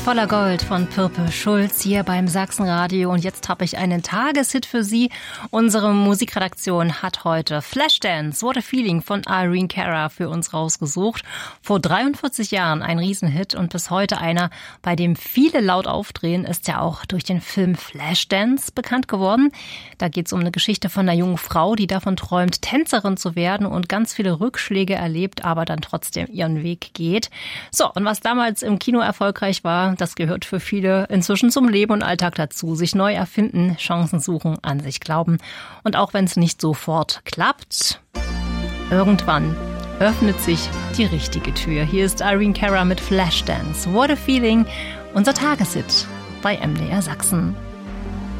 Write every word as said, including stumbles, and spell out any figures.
voller Gold von Purple Schulz hier beim Sachsenradio. Und jetzt habe ich einen Tageshit für Sie. Unsere Musikredaktion hat heute Flashdance, What a Feeling von Irene Cara für uns rausgesucht. Vor dreiundvierzig Jahren ein Riesenhit und bis heute einer, bei dem viele laut aufdrehen, ist ja auch durch den Film Flashdance bekannt geworden. Da geht es um eine Geschichte von einer jungen Frau, die davon träumt, Tänzerin zu werden und ganz viele Rückschläge erlebt, aber dann trotzdem ihren Weg geht. So, und was damals im Kino erfolgreich war, das gehört für viele inzwischen zum Leben und Alltag dazu. Sich neu erfinden, Chancen suchen, an sich glauben. Und auch wenn es nicht sofort klappt, irgendwann öffnet sich die richtige Tür. Hier ist Irene Cara mit Flashdance. What a Feeling, unser Tageshit bei M D R Sachsen.